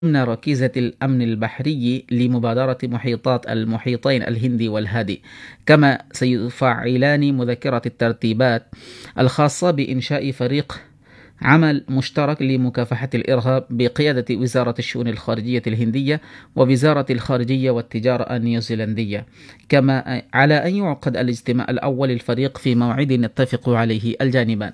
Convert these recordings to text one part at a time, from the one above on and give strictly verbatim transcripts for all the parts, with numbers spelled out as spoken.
ضمن ركيزة الأمن البحري لمبادرة محيطات المحيطين الهندي والهادي، كما سيفعلان مذكرة الترتيبات الخاصة بإنشاء فريق عمل مشترك لمكافحة الإرهاب بقيادة وزارة الشؤون الخارجية الهندية ووزارة الخارجية والتجارة النيوزيلندية، كما على أن يعقد الاجتماع الأول للفريق في موعد يتفق عليه الجانبان.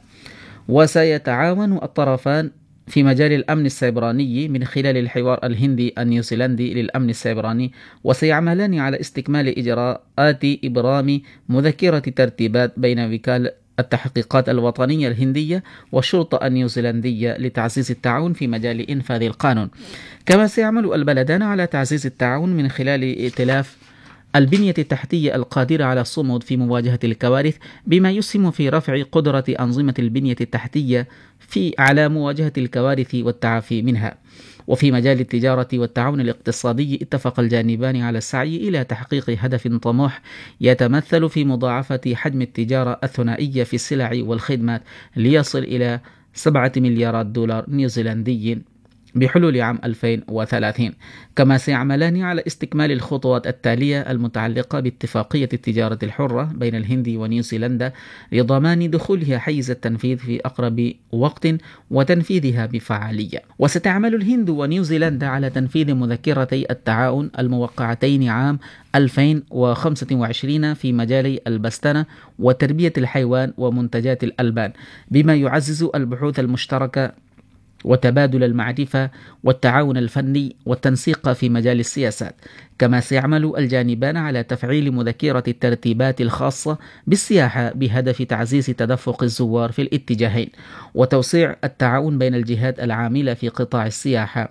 وسيتعاون الطرفان في مجال الأمن السيبراني من خلال الحوار الهندي النيوزيلندي للأمن السيبراني، وسيعملان على استكمال إجراءات إبرام مذكرة ترتيبات بين وكالة التحقيقات الوطنية الهندية والشرطة النيوزيلندية لتعزيز التعاون في مجال إنفاذ القانون. كما سيعمل البلدان على تعزيز التعاون من خلال ائتلاف البنية التحتية القادرة على الصمود في مواجهة الكوارث، بما يسهم في رفع قدرة أنظمة البنية التحتية في على مواجهة الكوارث والتعافي منها. وفي مجال التجارة والتعاون الاقتصادي، اتفق الجانبان على السعي إلى تحقيق هدف طموح يتمثل في مضاعفة حجم التجارة الثنائية في السلع والخدمات ليصل إلى سبعة مليارات دولار نيوزيلندي بحلول عام ألفين وثلاثين. كما سيعملان على استكمال الخطوات التالية المتعلقة باتفاقية التجارة الحرة بين الهند ونيوزيلندا لضمان دخولها حيز التنفيذ في أقرب وقت وتنفيذها بفعالية. وستعمل الهند ونيوزيلندا على تنفيذ مذكرتي التعاون الموقعتين عام ألفين وخمسة وعشرين في مجالي البستنة وتربية الحيوان ومنتجات الألبان، بما يعزز البحوث المشتركة وتبادل المعرفة والتعاون الفني والتنسيق في مجال السياسات. كما سيعمل الجانبان على تفعيل مذكرة الترتيبات الخاصة بالسياحة بهدف تعزيز تدفق الزوار في الاتجاهين وتوسيع التعاون بين الجهات العاملة في قطاع السياحة.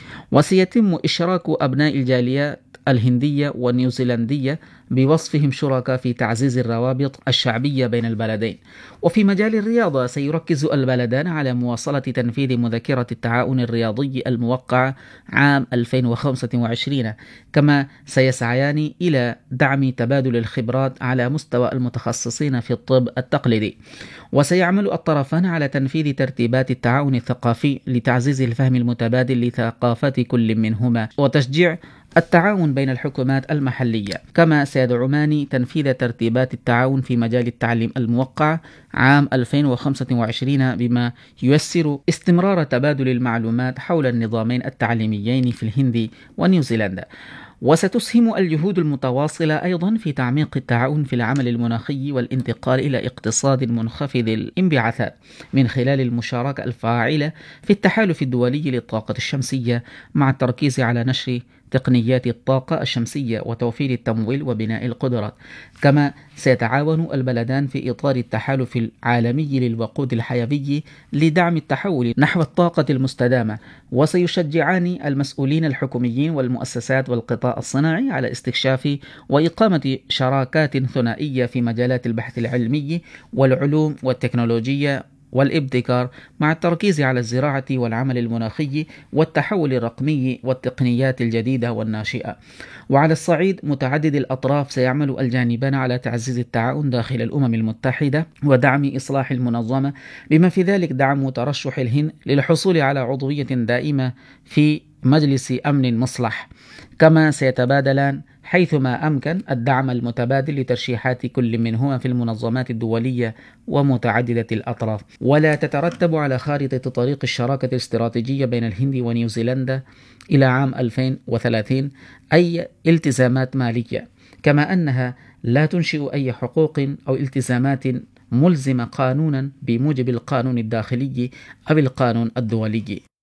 وسيتم إشراك أبناء الجاليات الهندية والنيوزيلندية بوصفهم شركاء في تعزيز الروابط الشعبية بين البلدين. وفي مجال الرياضة، سيركز البلدان على مواصلة تنفيذ مذكرة التعاون الرياضي الموقعة عام ألفين وخمسة وعشرين، كما سيسعيان إلى دعم تبادل الخبرات على مستوى المتخصصين في الطب التقليدي. وسيعمل الطرفان على تنفيذ ترتيبات التعاون الثقافي لتعزيز الفهم المتبادل لثقافات كل منهما وتشجيع التعاون بين الحكومات المحلية. كما سيدعمان تنفيذ ترتيبات التعاون في مجال التعليم الموقع عام ألفين وخمسة وعشرين، بما ييسر استمرار تبادل المعلومات حول النظامين التعليميين في الهند ونيوزيلندا. وستسهم الجهود المتواصلة أيضا في تعميق التعاون في العمل المناخي والانتقال إلى اقتصاد منخفض الانبعاثات من خلال المشاركة الفاعلة في التحالف الدولي للطاقة الشمسية، مع التركيز على نشر تقنيات الطاقة الشمسية وتوفير التمويل وبناء القدرات. كما سيتعاون البلدان في إطار التحالف العالمي للوقود الحيوي لدعم التحول نحو الطاقة المستدامة، وسيشجعان المسؤولين الحكوميين والمؤسسات والقطاع الصناعي على استكشاف وإقامة شراكات ثنائية في مجالات البحث العلمي والعلوم والتكنولوجيا والابتكار، مع التركيز على الزراعة والعمل المناخي والتحول الرقمي والتقنيات الجديدة والناشئة. وعلى الصعيد متعدد الأطراف، سيعمل الجانبان على تعزيز التعاون داخل الأمم المتحدة ودعم إصلاح المنظمة، بما في ذلك دعم ترشح الهند للحصول على عضوية دائمة في مجلس أمن مصلح. كما سيتبادلان حيثما أمكن الدعم المتبادل لترشيحات كل منهما في المنظمات الدولية ومتعددة الأطراف. ولا تترتب على خارطة طريق الشراكة الاستراتيجية بين الهند ونيوزيلندا إلى عام ألفين وثلاثين أي التزامات مالية، كما أنها لا تنشئ أي حقوق أو التزامات ملزمة قانونا بموجب القانون الداخلي أو القانون الدولي.